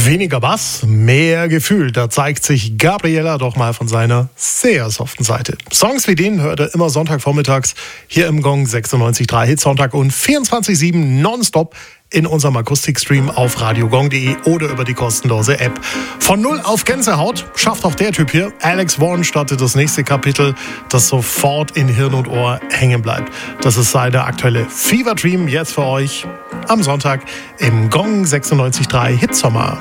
Weniger Bass, mehr Gefühl. Da zeigt sich Gabriela doch mal von seiner sehr soften Seite. Songs wie den hört ihr immer Sonntagvormittags hier im Gong 96.3 Hitsonntag und 24/7 nonstop in unserem Akustikstream auf radiogong.de oder über die kostenlose App. Von Null auf Gänsehaut schafft auch der Typ hier. Alex Vaughn startet das nächste Kapitel, das sofort in Hirn und Ohr hängen bleibt. Das ist seine aktuelle Fever Dream jetzt für euch am Sonntag im Gong 96.3 Hitsommer.